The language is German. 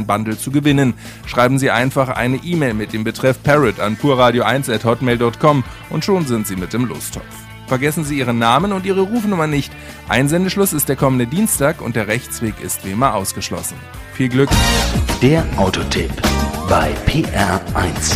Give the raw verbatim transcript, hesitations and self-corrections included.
Bundle zu gewinnen. Schreiben Sie einfach eine E-Mail mit dem Betreff Parrot an purradio eins at hotmail punkt com und schon sind Sie mit im Lostopf. Vergessen Sie Ihren Namen und Ihre Rufnummer nicht. Einsendeschluss ist der kommende Dienstag und der Rechtsweg ist wie immer ausgeschlossen. Viel Glück! Der Autotipp bei P R eins.